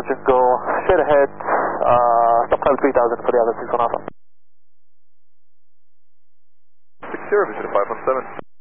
touch and go straight ahead, stop climb 3000 for the other 61 Alpha. 60, vision 517.